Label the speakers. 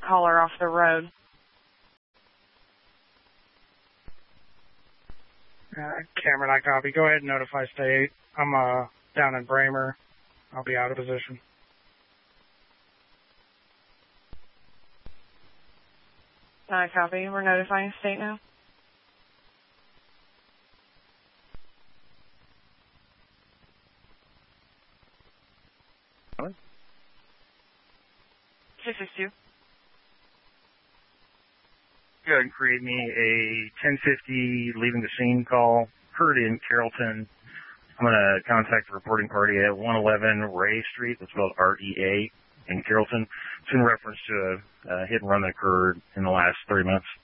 Speaker 1: caller off the road.
Speaker 2: Cameron, I copy. Go ahead and notify state. I'm down in Bramer. I'll be out of position.
Speaker 1: I copy. We're notifying state now.
Speaker 3: What?
Speaker 1: 662.
Speaker 3: Go ahead and create me a 1050 leaving the scene call. Heard in Carrollton. I'm going to contact the reporting party at 111 Ray Street. That's spelled R-E-A in Carrollton. It's in reference to a hit and run that occurred in the last 3 months.